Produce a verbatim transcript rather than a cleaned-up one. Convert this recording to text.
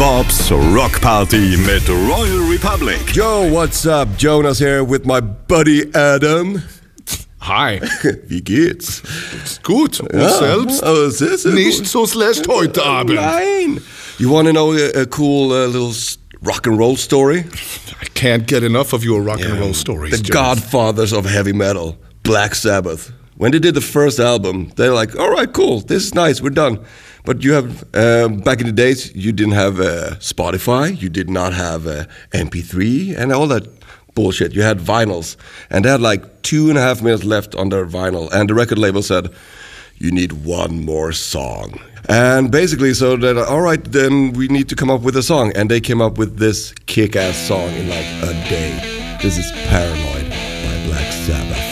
Bob's Rock Party mit Royal Republic. Yo, what's up? Jonas here with my buddy Adam. Hi. Wie geht's? Gut. Und Ja, selbst? oh, sehr, sehr Nicht gut. so schlecht heute Abend. Nein. You want to know a, a cool uh, little s- rock and roll story? I can't get enough of your rock and roll stories, The Jonas. godfathers of heavy metal, Black Sabbath. When they did the first album, they're like, all right, cool, this is nice, we're done. But you have, um, back in the days, you didn't have uh, Spotify, you did not have uh, M P three and all that bullshit. You had vinyls. And they had like two and a half minutes left on their vinyl. And the record label said, you need one more song. And basically, so that, all right, then we need to come up with a song. And they came up with this kick-ass song in like a day. This is Paranoid by Black Sabbath.